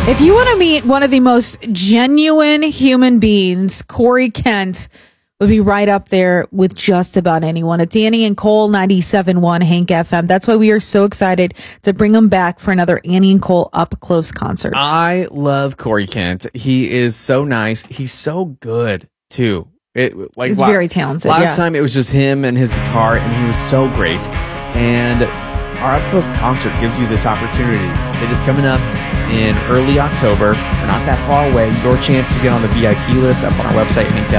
If you want to meet one of the most genuine human beings, Corey Kent would be right up there with just about anyone. It's Annie and Cole, 97.1 Hank FM. That's why we are so excited to bring them back for another Annie and Cole Up Close concert. I love Corey Kent. He is so nice. He's so good, too. He's very talented. Last time it was just him and his guitar, and he was so great. And our Up Close concert gives you this opportunity. It is coming up in early October. We're not that far away. Your chance to get on the VIP list up on our website,